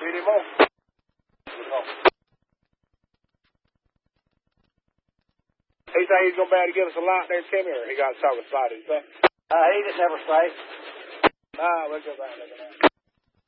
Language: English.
Need any more? He think he's going to be able to give us a light there, Timmy, or he got to talk with Spidey? He just never say. Let's go back.